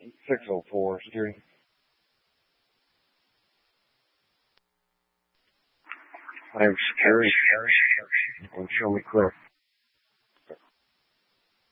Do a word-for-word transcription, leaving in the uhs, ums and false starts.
six oh four, security. I am security. Don't show me clear.